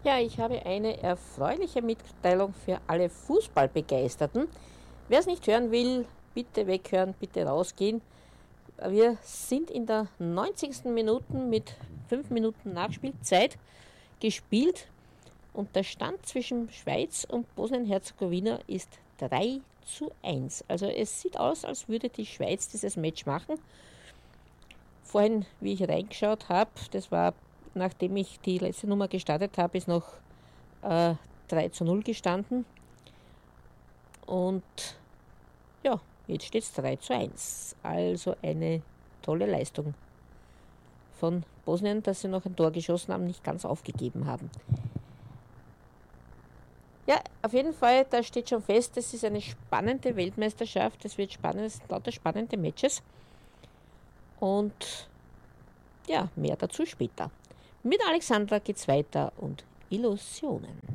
Ja, ich habe eine erfreuliche Mitteilung für alle Fußballbegeisterten. Wer es nicht hören will, bitte weghören, bitte rausgehen. Wir sind in der 90. Minute mit 5 Minuten Nachspielzeit gespielt und der Stand zwischen Schweiz und Bosnien-Herzegowina ist 3:1. Also es sieht aus, als würde die Schweiz dieses Match machen. Vorhin, wie ich reingeschaut habe, das war nachdem ich die letzte Nummer gestartet habe, ist noch 3:0 gestanden. Und ja, jetzt steht es 3:1. Also eine tolle Leistung von Bosnien, dass sie noch ein Tor geschossen haben, nicht ganz aufgegeben haben. Ja, auf jeden Fall, da steht schon fest, es ist eine spannende Weltmeisterschaft. Es wird spannend, es sind lauter spannende Matches. Und ja, mehr dazu später. Mit Alexandra geht's weiter und Illusionen.